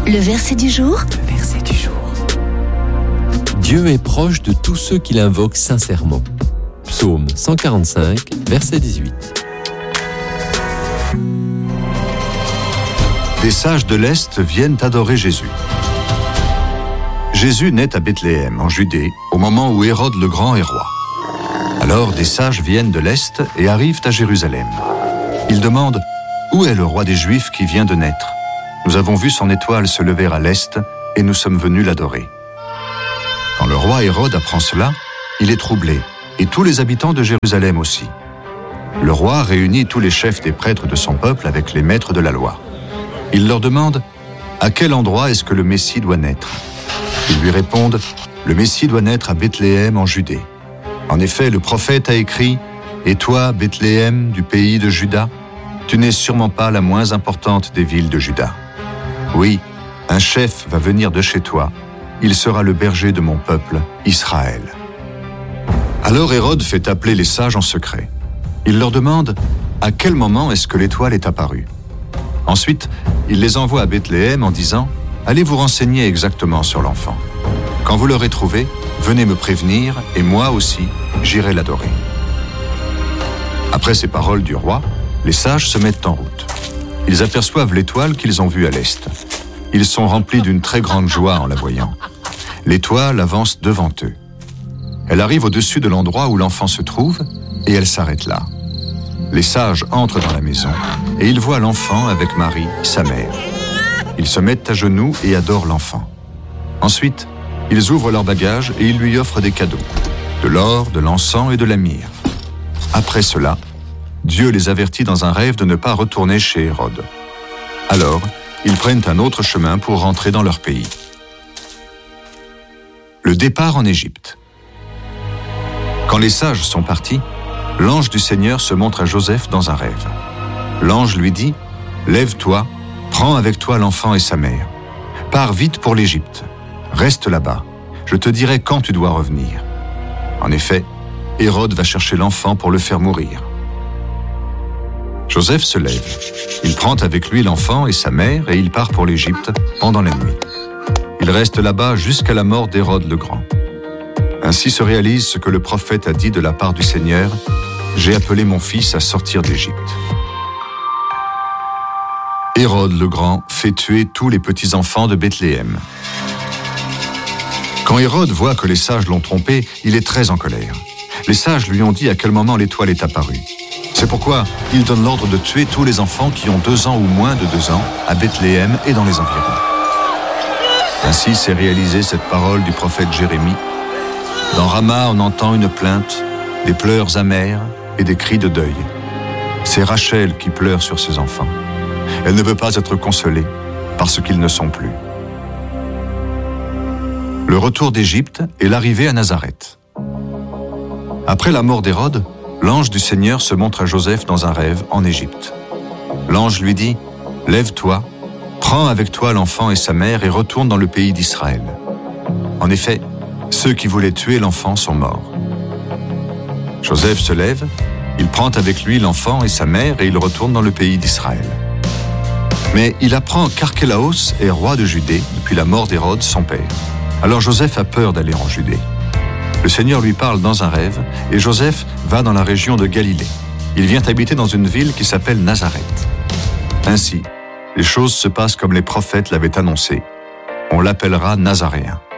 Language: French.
Le verset du jour. Dieu est proche de tous ceux qui l'invoquent sincèrement. Psaume 145, verset 18. Des sages de l'Est viennent adorer Jésus. Jésus naît à Bethléem, en Judée, au moment où Hérode le Grand est roi. Alors des sages viennent de l'Est et arrivent à Jérusalem. Ils demandent « Où est le roi des Juifs qui vient de naître ? Nous avons vu son étoile se lever à l'Est et nous sommes venus l'adorer. » Quand le roi Hérode apprend cela, il est troublé, et tous les habitants de Jérusalem aussi. Le roi réunit tous les chefs des prêtres de son peuple avec les maîtres de la loi. Il leur demande « À quel endroit est-ce que le Messie doit naître ?» Ils lui répondent « Le Messie doit naître à Bethléem en Judée. En effet, le prophète a écrit « Et toi, Bethléem, du pays de Juda, tu n'es sûrement pas la moins importante des villes de Juda. Oui, un chef va venir de chez toi. Il sera le berger de mon peuple, Israël. » Alors Hérode fait appeler les sages en secret. Il leur demande « À quel moment est-ce que l'étoile est apparue ?» Ensuite, il les envoie à Bethléem en disant « Allez vous renseigner exactement sur l'enfant. Quand vous l'aurez trouvé, venez me prévenir et moi aussi, j'irai l'adorer. » Après ces paroles du roi, les sages se mettent en route. Ils aperçoivent l'étoile qu'ils ont vue à l'est. Ils sont remplis d'une très grande joie en la voyant. L'étoile avance devant eux. Elle arrive au-dessus de l'endroit où l'enfant se trouve et elle s'arrête là. Les sages entrent dans la maison et ils voient l'enfant avec Marie, sa mère. Ils se mettent à genoux et adorent l'enfant. Ensuite, ils ouvrent leurs bagages et ils lui offrent des cadeaux, de l'or, de l'encens et de la myrrhe. Après cela, Dieu les avertit dans un rêve de ne pas retourner chez Hérode. Alors, ils prennent un autre chemin pour rentrer dans leur pays. Le départ en Égypte. Quand les sages sont partis, l'ange du Seigneur se montre à Joseph dans un rêve. L'ange lui dit « Lève-toi, prends avec toi l'enfant et sa mère. Pars vite pour l'Égypte. Reste là-bas. Je te dirai quand tu dois revenir. » En effet, Hérode va chercher l'enfant pour le faire mourir. Joseph se lève. Il prend avec lui l'enfant et sa mère et il part pour l'Égypte pendant la nuit. Il reste là-bas jusqu'à la mort d'Hérode le Grand. Ainsi se réalise ce que le prophète a dit de la part du Seigneur « J'ai appelé mon fils à sortir d'Égypte. » Hérode le Grand fait tuer tous les petits-enfants de Bethléem. Quand Hérode voit que les sages l'ont trompé, il est très en colère. Les sages lui ont dit à quel moment l'étoile est apparue. C'est pourquoi il donne l'ordre de tuer tous les enfants qui ont 2 ans ou moins de 2 ans à Bethléem et dans les environs. Ainsi s'est réalisée cette parole du prophète Jérémie. Dans Rama, on entend une plainte, des pleurs amers et des cris de deuil. C'est Rachel qui pleure sur ses enfants. Elle ne veut pas être consolée parce qu'ils ne sont plus. Le retour d'Égypte et l'arrivée à Nazareth. Après la mort d'Hérode, l'ange du Seigneur se montre à Joseph dans un rêve en Égypte. L'ange lui dit « Lève-toi, prends avec toi l'enfant et sa mère et retourne dans le pays d'Israël. » En effet, ceux qui voulaient tuer l'enfant sont morts. Joseph se lève, il prend avec lui l'enfant et sa mère et il retourne dans le pays d'Israël. Mais il apprend qu'Archélaos est roi de Judée depuis la mort d'Hérode, son père. Alors Joseph a peur d'aller en Judée. Le Seigneur lui parle dans un rêve et Joseph va dans la région de Galilée. Il vient habiter dans une ville qui s'appelle Nazareth. Ainsi, les choses se passent comme les prophètes l'avaient annoncé. On l'appellera Nazaréen.